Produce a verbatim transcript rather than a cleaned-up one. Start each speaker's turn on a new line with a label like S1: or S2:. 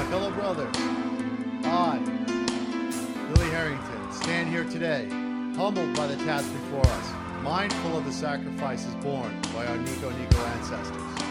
S1: fellow brothers, I, Billy Harrington, stand here today, humbled by the task before us, mindful of the sacrifices borne by our Nico Nico ancestors.